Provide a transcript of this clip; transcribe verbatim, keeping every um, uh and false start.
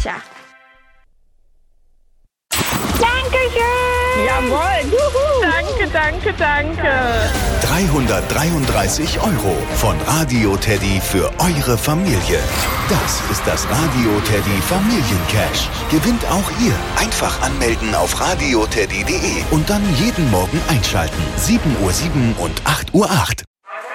Tja. Dankeschön! Jawohl! Juhu. Danke, danke, danke! dreihundertdreiunddreißig Euro von Radio Teddy für eure Familie. Das ist das Radio Teddy Familiencash. Gewinnt auch ihr. Einfach anmelden auf radioteddy punkt de und dann jeden Morgen einschalten. sieben Uhr sieben und acht Uhr acht.